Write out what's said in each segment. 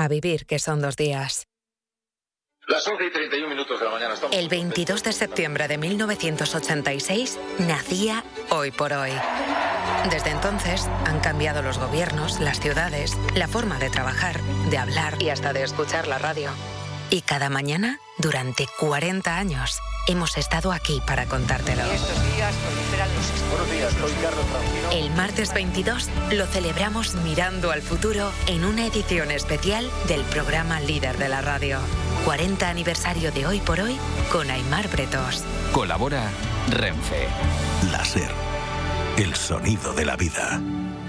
A vivir, que son 2 días. Las 11:31 de la mañana. El 22 de septiembre de 1986 nacía Hoy por Hoy. Desde entonces han cambiado los gobiernos, las ciudades, la forma de trabajar, de hablar y hasta de escuchar la radio. Y cada mañana, durante 40 años, hemos estado aquí para contártelo. Estos días proliferan los... Buenos días, soy Carlos Francino. El martes 22 lo celebramos mirando al futuro en una edición especial del programa líder de la radio. 40 aniversario de Hoy por Hoy con Aimar Bretos. Colabora Renfe. La SER, el sonido de la vida.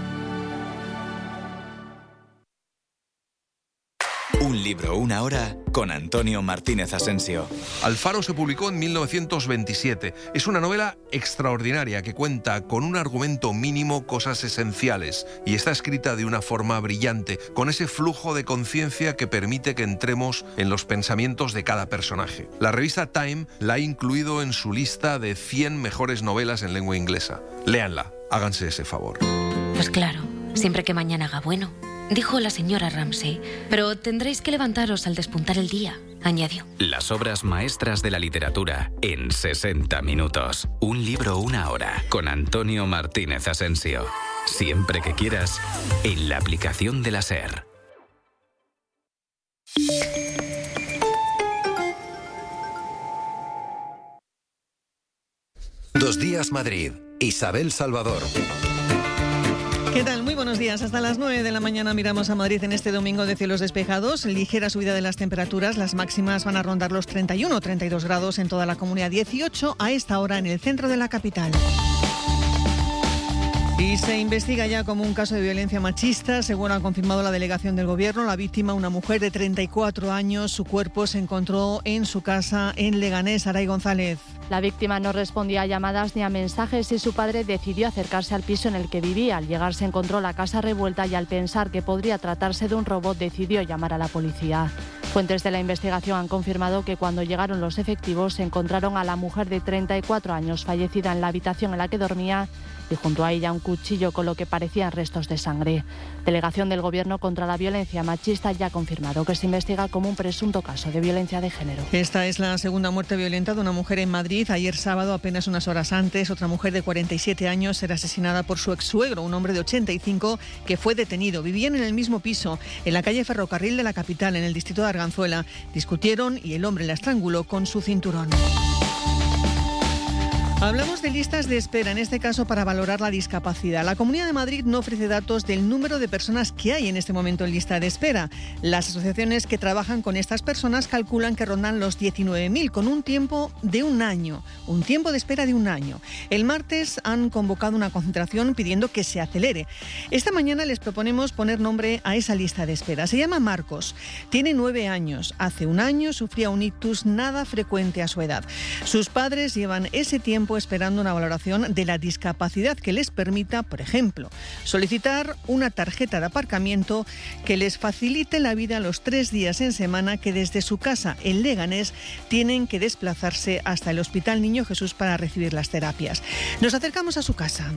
Un libro, una hora, con Antonio Martínez Asensio. Alfaro se publicó en 1927. Es una novela extraordinaria que cuenta con un argumento mínimo cosas esenciales y está escrita de una forma brillante, con ese flujo de conciencia que permite que entremos en los pensamientos de cada personaje. La revista Time la ha incluido en su lista de 100 mejores novelas en lengua inglesa. Léanla, háganse ese favor. Pues claro, siempre que mañana haga bueno, dijo la señora Ramsay, pero tendréis que levantaros al despuntar el día, añadió. Las obras maestras de la literatura en 60 minutos. Un libro, una hora, con Antonio Martínez Asensio. Siempre que quieras, en la aplicación de la SER. Dos Días Madrid. Isabel Salvador. ¿Qué tal? Muy buenos días. Hasta las 9 de la mañana miramos a Madrid en este domingo de cielos despejados. Ligera subida de las temperaturas. Las máximas van a rondar los 31 o 32 grados en toda la comunidad. 18 a esta hora en el centro de la capital. Y se investiga ya como un caso de violencia machista, según ha confirmado la delegación del Gobierno. La víctima, una mujer de 34 años, su cuerpo se encontró en su casa en Leganés. Aray González. La víctima no respondía a llamadas ni a mensajes y su padre decidió acercarse al piso en el que vivía. Al llegar se encontró la casa revuelta y al pensar que podría tratarse de un robo decidió llamar a la policía. Fuentes de la investigación han confirmado que cuando llegaron los efectivos se encontraron a la mujer de 34 años fallecida en la habitación en la que dormía y junto a ella un cuchillo con lo que parecían restos de sangre. Delegación del Gobierno contra la violencia machista ya ha confirmado que se investiga como un presunto caso de violencia de género. Esta es la segunda muerte violenta de una mujer en Madrid. Ayer sábado, apenas unas horas antes, otra mujer de 47 años era asesinada por su ex-suegro, un hombre de 85 que fue detenido. Vivían en el mismo piso, en la calle Ferrocarril de la capital, en el distrito de Arganzuela. Discutieron y el hombre la estranguló con su cinturón. Hablamos de listas de espera, en este caso para valorar la discapacidad. La Comunidad de Madrid no ofrece datos del número de personas que hay en este momento en lista de espera. Las asociaciones que trabajan con estas personas calculan que rondan los 19.000, con un tiempo de un año, un tiempo de espera de un año. El martes han convocado una concentración pidiendo que se acelere. Esta mañana les proponemos poner nombre a esa lista de espera. Se llama Marcos, tiene 9 años. Hace un año sufría un ictus nada frecuente a su edad. Sus padres llevan ese tiempo esperando una valoración de la discapacidad que les permita, por ejemplo, solicitar una tarjeta de aparcamiento que les facilite la vida los 3 días en semana que desde su casa en Leganés tienen que desplazarse hasta el Hospital Niño Jesús para recibir las terapias. Nos acercamos a su casa.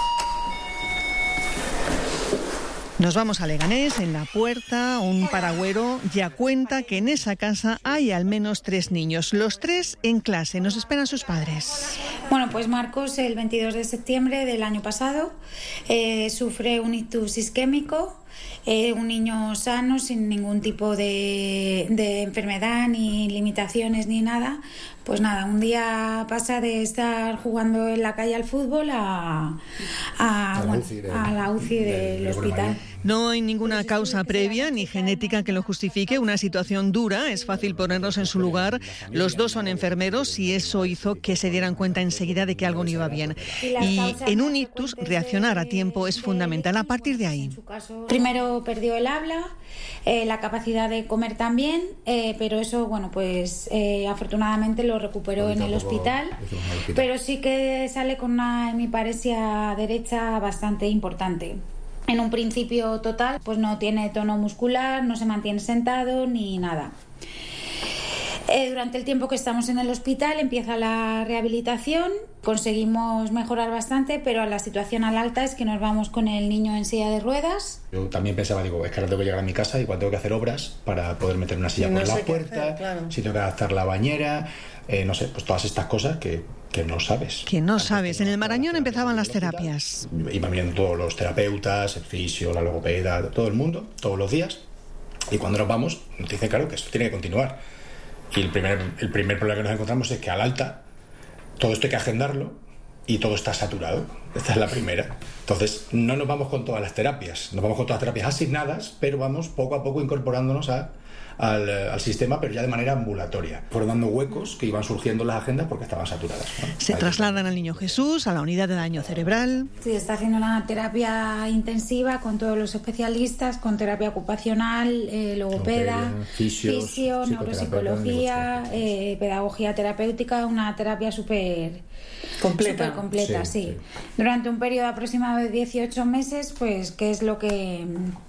Nos vamos a Leganés, en la puerta, un paragüero ya cuenta que en esa casa hay al menos 3 niños, los 3 en clase. Nos esperan sus padres. Bueno, pues Marcos el 22 de septiembre del año pasado sufre un ictus isquémico, un niño sano, sin ningún tipo de enfermedad, ni limitaciones, ni nada. Pues nada, un día pasa de estar jugando en la calle al fútbol a la UCI del hospital. No hay ninguna causa previa ni genética que lo justifique, una situación dura, es fácil ponernos en su lugar. Los dos son enfermeros y eso hizo que se dieran cuenta enseguida de que algo no iba bien. Y en un ictus, reaccionar a tiempo es fundamental. A partir de ahí. Primero perdió el habla, la capacidad de comer también, pero eso, bueno, pues afortunadamente lo recuperó en el hospital, pero sí que sale con una hemiparesia derecha bastante importante. En un principio total, pues no tiene tono muscular, no se mantiene sentado ni nada. Durante el tiempo que estamos en el hospital empieza la rehabilitación, conseguimos mejorar bastante, pero la situación al alta es que nos vamos con el niño en silla de ruedas. Yo también pensaba, es que ahora tengo que llegar a mi casa y igual tengo que hacer obras para poder meter una silla por la puerta, si tengo que adaptar la bañera, no sé, pues todas estas cosas que no sabes. Que no sabes. En el Marañón empezaban las terapias. Iban viendo todos los terapeutas, el fisio, la logopeda, todo el mundo, todos los días. Y cuando nos vamos, nos dicen, claro, que esto tiene que continuar. Y el primer problema que nos encontramos es que al alta todo esto hay que agendarlo y todo está saturado. Esta es la primera. Entonces, no nos vamos con todas las terapias. Nos vamos con todas las terapias asignadas, pero vamos poco a poco incorporándonos al sistema, pero ya de manera ambulatoria. Fueron dando huecos que iban surgiendo en las agendas porque estaban saturadas, ¿no? Se trasladan al Niño Jesús, a la unidad de daño cerebral. Sí, está haciendo una terapia intensiva con todos los especialistas, con terapia ocupacional, logopeda, fisio, neuropsicología, pedagogía terapéutica, una terapia súper completa, sí. Durante un periodo aproximado de 18 meses, pues, que es lo que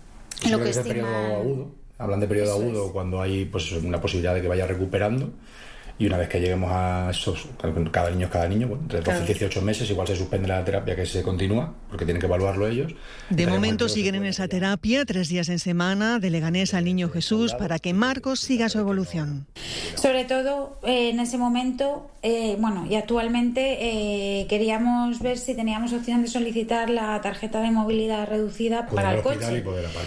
estiman. Hablan de periodo agudo cuando hay pues una posibilidad de que vaya recuperando, y una vez que lleguemos a esos, cada niño, bueno, entre 12 y 18 meses, igual se suspende la terapia, que se continúa, porque tienen que evaluarlo ellos. De momento siguen en esa terapia 3 días en semana, de Leganés al Niño Jesús, para que Marcos siga su evolución. Sobre todo en ese momento, y actualmente queríamos ver si teníamos opción de solicitar la tarjeta de movilidad reducida para el coche,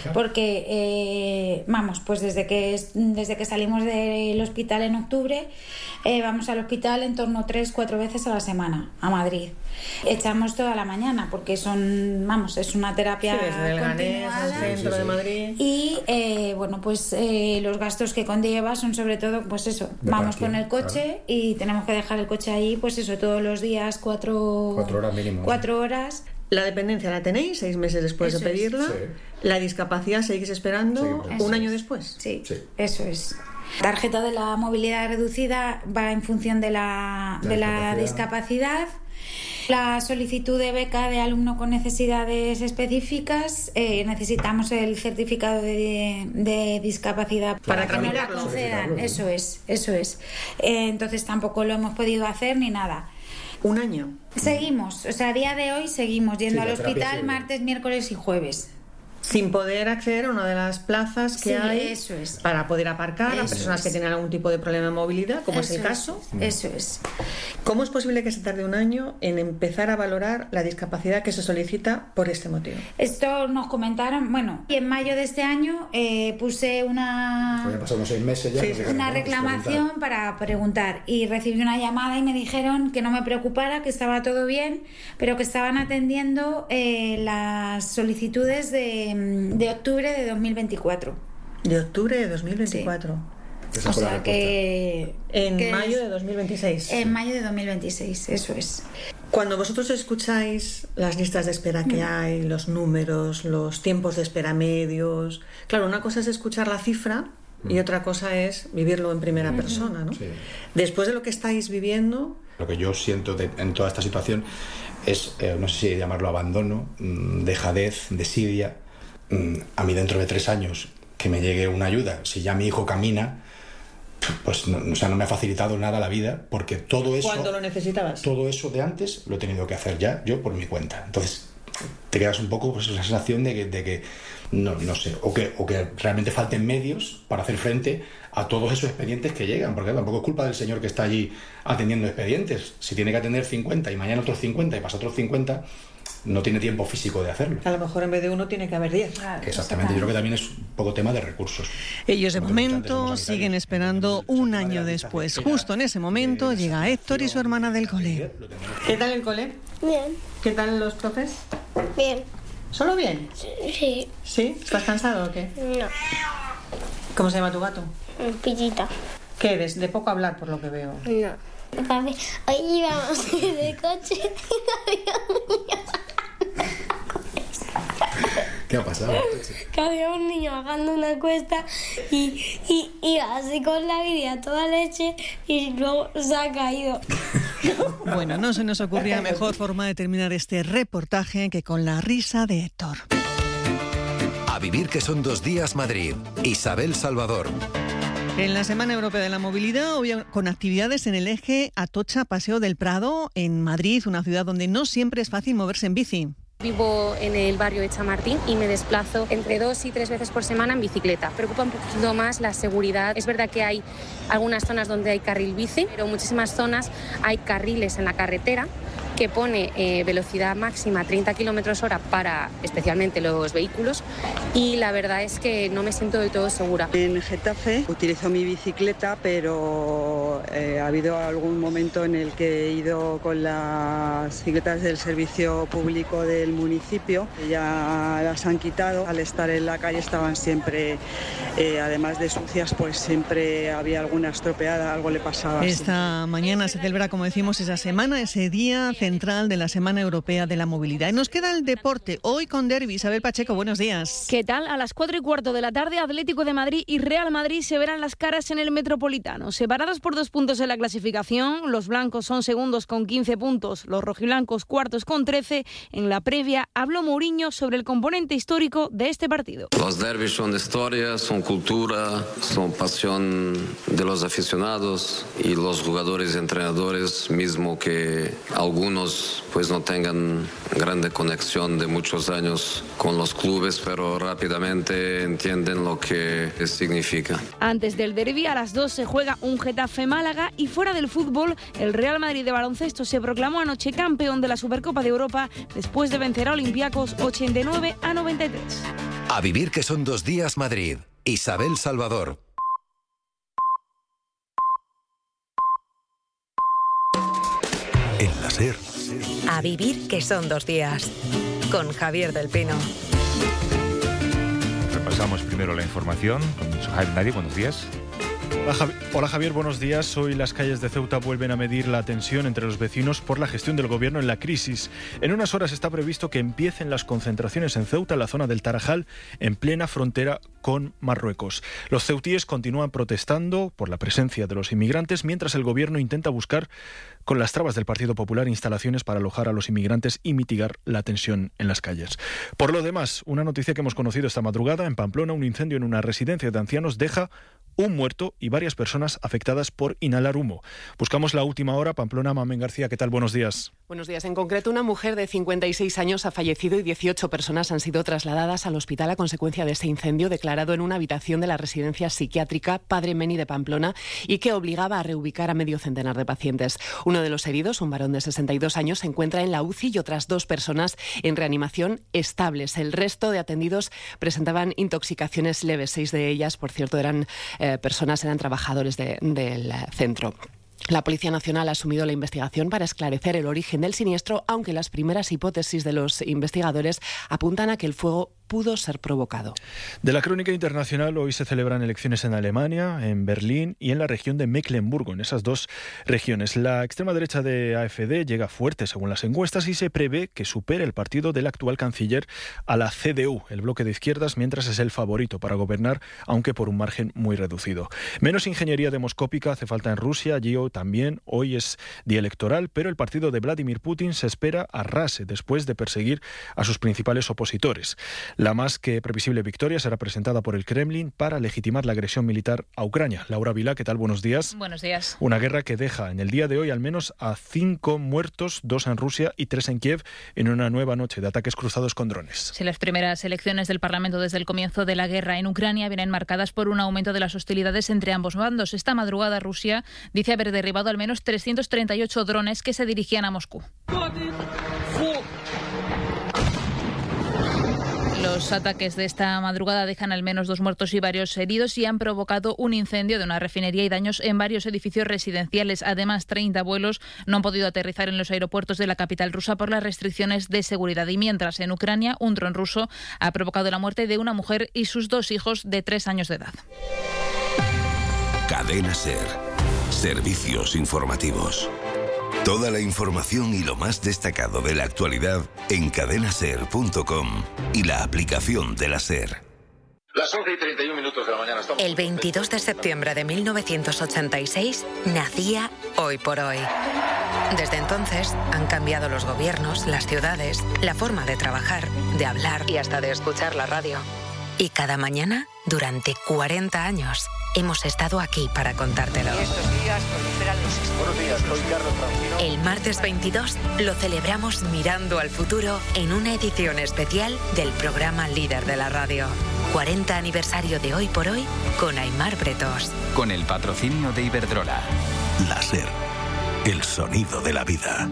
porque pues desde que salimos del hospital en octubre, vamos al hospital en torno a 3-4 veces a la semana a Madrid. Echamos toda la mañana porque es una terapia desde Leganés al centro de Madrid. Y los gastos que conlleva son sobre todo pues eso, vamos con el coche y tenemos que dejar el coche ahí pues eso todos los días 4 horas mínimo. 4 horas. La dependencia la tenéis 6 meses después de pedirla. Sí. La discapacidad seguís esperando un año después. Sí, eso es. Tarjeta de la movilidad reducida va en función de la discapacidad. La solicitud de beca de alumno con necesidades específicas, necesitamos el certificado de discapacidad para que nos la concedan. Eso es. Entonces tampoco lo hemos podido hacer ni nada. ¿Un año? Seguimos, a día de hoy seguimos yendo al hospital martes, miércoles y jueves. Sin poder acceder a una de las plazas que hay para poder aparcar a personas que tienen algún tipo de problema de movilidad, como es el caso. Eso es. ¿Cómo es posible que se tarde un año en empezar a valorar la discapacidad que se solicita por este motivo? Esto nos comentaron, y en mayo de este año puse una reclamación para preguntar y recibí una llamada y me dijeron que no me preocupara, que estaba todo bien, pero que estaban atendiendo las solicitudes de octubre de 2024. ¿De octubre de 2024? Sí. O sea que... mayo de 2026. En mayo de 2026, eso es. Cuando vosotros escucháis las listas de espera que hay, los números, los tiempos de espera medios... Claro, una cosa es escuchar la cifra y otra cosa es vivirlo en primera persona, ¿no? Sí. Después de lo que estáis viviendo... Lo que yo siento en toda esta situación es, no sé si llamarlo abandono, dejadez, desidia. A mí dentro de 3 años que me llegue una ayuda, si ya mi hijo camina, pues no me ha facilitado nada la vida, porque todo eso... ¿Cuándo lo necesitabas? Todo eso de antes lo he tenido que hacer ya yo por mi cuenta. Entonces te quedas un poco pues esa sensación de que no sé, o que realmente falten medios para hacer frente a todos esos expedientes que llegan, porque tampoco es culpa del señor que está allí atendiendo expedientes. Si tiene que atender 50 y mañana otros 50 y pasa otros 50, no tiene tiempo físico de hacerlo. A lo mejor en vez de 1 tiene que haber 10. Exactamente, yo creo que también es un poco tema de recursos. Ellos de momento siguen esperando un año después. Justo en ese momento llega Héctor y su hermana del cole. ¿Qué tal el cole? Bien. ¿Qué tal los profes? Bien. ¿Solo bien? Sí. ¿Sí? ¿Estás cansado o qué? No. ¿Cómo se llama tu gato? Pillita. ¿Qué eres? De poco hablar, por lo que veo. No. Papi, hoy íbamos en el coche y no había un niño. ¿Qué ha pasado? Que había un niño bajando una cuesta y así con la vida toda leche y luego se ha caído. Bueno, no se nos ocurría mejor forma de terminar este reportaje que con la risa de Héctor. A vivir que son 2 días Madrid. Isabel Salvador. En la Semana Europea de la Movilidad, hoy con actividades en el eje Atocha-Paseo del Prado, en Madrid, una ciudad donde no siempre es fácil moverse en bici. Vivo en el barrio de Chamartín y me desplazo entre 2 y 3 veces por semana en bicicleta. Preocupa un poquito más la seguridad. Es verdad que hay algunas zonas donde hay carril bici, pero en muchísimas zonas hay carriles en la carretera que pone velocidad máxima 30 km/h para especialmente los vehículos, y la verdad es que no me siento del todo segura. En Getafe utilizo mi bicicleta, pero ha habido algún momento en el que he ido con las bicicletas del servicio público del municipio. Ya las han quitado. Al estar en la calle estaban siempre, además de sucias, pues siempre había alguna estropeada, algo le pasaba. Esta mañana se celebra, como decimos, esa semana, ese día central de la Semana Europea de la Movilidad. Y nos queda el deporte, hoy con derbi. Isabel Pacheco, buenos días. ¿Qué tal? A las 4:15 de la tarde, Atlético de Madrid y Real Madrid se verán las caras en el Metropolitano. Separados por 2 puntos en la clasificación, los blancos son segundos con 15 puntos, los rojiblancos cuartos con 13. En la previa habló Mourinho sobre el componente histórico de este partido. Los derbis son historia, son cultura, son pasión de los aficionados y los jugadores y entrenadores, mismo que algunos pues no tengan grande conexión de muchos años con los clubes, pero rápidamente entienden lo que significa. Antes del derbi, a las 2 se juega un Getafe-Málaga, y fuera del fútbol, el Real Madrid de baloncesto se proclamó anoche campeón de la Supercopa de Europa después de vencer a Olympiacos 89-93. A vivir que son 2 días Madrid. Isabel Salvador. En la SER. A vivir que son 2 días. Con Javier del Pino. Repasamos primero la información con Sohaib Nadi. Buenos días. Hola Javier, buenos días. Hoy las calles de Ceuta vuelven a medir la tensión entre los vecinos por la gestión del gobierno en la crisis. En unas horas está previsto que empiecen las concentraciones en Ceuta, en la zona del Tarajal, en plena frontera con Marruecos. Los ceutíes continúan protestando por la presencia de los inmigrantes, mientras el gobierno intenta buscar, con las trabas del Partido Popular, instalaciones para alojar a los inmigrantes y mitigar la tensión en las calles. Por lo demás, una noticia que hemos conocido esta madrugada: en Pamplona, un incendio en una residencia de ancianos deja un muerto y varias personas afectadas por inhalar humo. Buscamos la última hora. Pamplona, Mamen García, ¿qué tal? Buenos días. Buenos días. En concreto, una mujer de 56 años ha fallecido y 18 personas han sido trasladadas al hospital a consecuencia de este incendio declarado en una habitación de la residencia psiquiátrica Padre Meni de Pamplona y que obligaba a reubicar a medio centenar de pacientes. Uno de los heridos, un varón de 62 años, se encuentra en la UCI y otras 2 personas en reanimación estables. El resto de atendidos presentaban intoxicaciones leves. 6 de ellas, por cierto, eran trabajadores del centro. La Policía Nacional ha asumido la investigación para esclarecer el origen del siniestro, aunque las primeras hipótesis de los investigadores apuntan a que el fuego pudo ser provocado. De la crónica internacional, hoy se celebran elecciones en Alemania, en Berlín y en la región de Mecklemburgo. En esas 2 regiones, la extrema derecha de AfD llega fuerte según las encuestas y se prevé que supere el partido del actual canciller a la CDU, el bloque de izquierdas, mientras es el favorito para gobernar, aunque por un margen muy reducido. Menos ingeniería demoscópica hace falta en Rusia. Allí también hoy es día electoral, pero el partido de Vladimir Putin se espera arrase después de perseguir a sus principales opositores. La más que previsible victoria será presentada por el Kremlin para legitimar la agresión militar a Ucrania. Laura Vilá, ¿qué tal? Buenos días. Buenos días. Una guerra que deja en el día de hoy al menos a 5 muertos, 2 en Rusia y 3 en Kiev, en una nueva noche de ataques cruzados con drones. Sí, las primeras elecciones del Parlamento desde el comienzo de la guerra en Ucrania vienen marcadas por un aumento de las hostilidades entre ambos bandos. Esta madrugada Rusia dice haber derribado al menos 338 drones que se dirigían a Moscú. Los ataques de esta madrugada dejan al menos 2 muertos y varios heridos y han provocado un incendio de una refinería y daños en varios edificios residenciales. Además, 30 vuelos no han podido aterrizar en los aeropuertos de la capital rusa por las restricciones de seguridad. Y mientras, en Ucrania, un dron ruso ha provocado la muerte de una mujer y sus 2 hijos de 3 años de edad. Cadena SER. Servicios informativos. Toda la información y lo más destacado de la actualidad en cadenaser.com y la aplicación de la SER. Las 11:31 de la mañana. El 22 de septiembre de 1986 nacía Hoy por Hoy. Desde entonces han cambiado los gobiernos, las ciudades, la forma de trabajar, de hablar y hasta de escuchar la radio. Y cada mañana durante 40 años hemos estado aquí para contártelo. Estos días proliferan los... Buenos días, soy Carlos Francino. El martes 22 lo celebramos mirando al futuro en una edición especial del programa líder de la radio. 40 aniversario de Hoy por Hoy con Aimar Bretos. Con el patrocinio de Iberdrola. La SER, el sonido de la vida.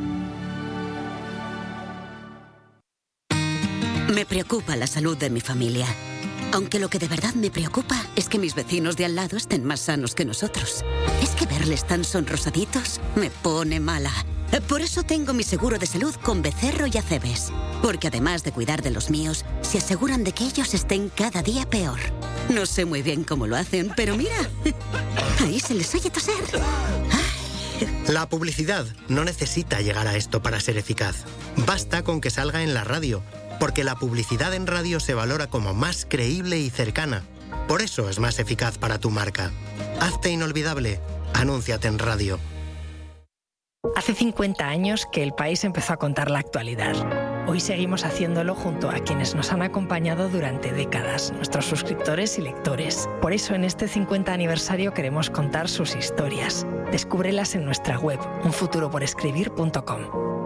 Me preocupa la salud de mi familia. Aunque lo que de verdad me preocupa es que mis vecinos de al lado estén más sanos que nosotros. Es que verles tan sonrosaditos me pone mala. Por eso tengo mi seguro de salud con Becerro y Acebes. Porque además de cuidar de los míos, se aseguran de que ellos estén cada día peor. No sé muy bien cómo lo hacen, pero mira, ahí se les oye toser. La publicidad no necesita llegar a esto para ser eficaz. Basta con que salga en la radio, porque la publicidad en radio se valora como más creíble y cercana. Por eso es más eficaz para tu marca. Hazte inolvidable. Anúnciate en radio. Hace 50 años que El País empezó a contar la actualidad. Hoy seguimos haciéndolo junto a quienes nos han acompañado durante décadas, nuestros suscriptores y lectores. Por eso en este 50 aniversario queremos contar sus historias. Descúbrelas en nuestra web, unfuturoporescribir.com.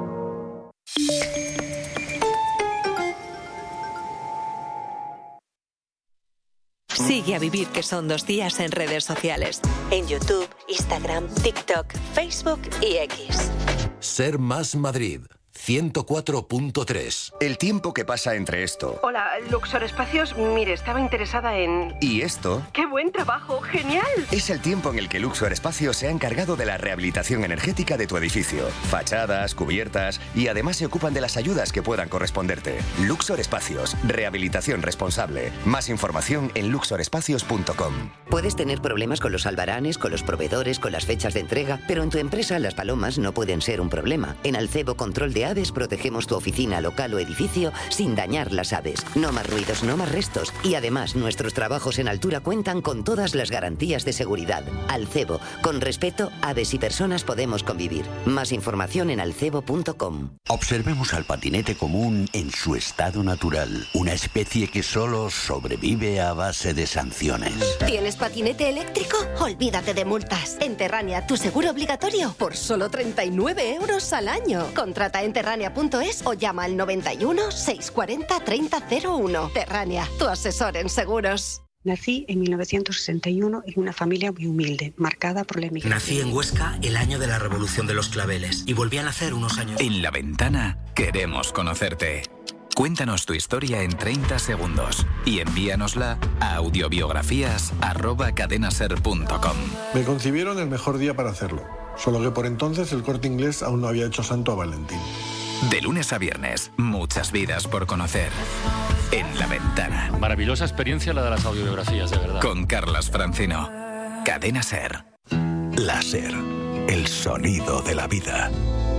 Sigue a Vivir que son 2 días en redes sociales. En YouTube, Instagram, TikTok, Facebook y X. Ser Más Madrid, 104.3. El tiempo que pasa entre esto... Hola, Luxor Espacios. Mire, estaba interesada en... ¿Y esto? ¡Qué buen trabajo! ¡Genial! Es el tiempo en el que Luxor Espacios se ha encargado de la rehabilitación energética de tu edificio. Fachadas, cubiertas y además se ocupan de las ayudas que puedan corresponderte. Luxor Espacios. Rehabilitación responsable. Más información en luxorespacios.com. Puedes tener problemas con los albaranes, con los proveedores, con las fechas de entrega, pero en tu empresa las palomas no pueden ser un problema. En Alcebo Control de Aves protegemos tu oficina, local o edificio sin dañar las aves. No más ruidos, no más restos. Y además, nuestros trabajos en altura cuentan con todas las garantías de seguridad. Alcebo, con respeto, aves y personas podemos convivir. Más información en alcebo.com. Observemos al patinete común en su estado natural. Una especie que solo sobrevive a base de sanciones. ¿Tienes patinete eléctrico? Olvídate de multas. En Terrania, tu seguro obligatorio por solo 39 € al año. Contrata en terrania.es o llama al 91 640 3001. Terrania, tu asesor en seguros. Nací en 1961 en una familia muy humilde, marcada por la emigración. Nací en Huesca el año de la Revolución de los Claveles y volví a nacer unos años. En La Ventana queremos conocerte. Cuéntanos tu historia en 30 segundos y envíanosla a audiobiografías@cadenaser.com. Me concibieron el mejor día para hacerlo, solo que por entonces el Corte Inglés aún no había hecho santo a Valentín. De lunes a viernes, muchas vidas por conocer. En La Ventana. Maravillosa experiencia la de las audiobiografías, de verdad. Con Carlas Francino. Cadena Ser. La SER, el sonido de la vida.